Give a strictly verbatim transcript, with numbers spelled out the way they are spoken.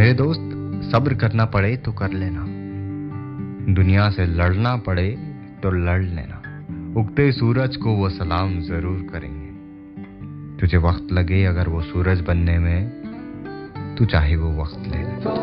मेरे दोस्त, सब्र करना पड़े तो कर लेना, दुनिया से लड़ना पड़े तो लड़ लेना, उगते सूरज को वो सलाम जरूर करेंगे। तुझे वक्त लगे अगर वो सूरज बनने में, तू चाहे वो वक्त ले ले।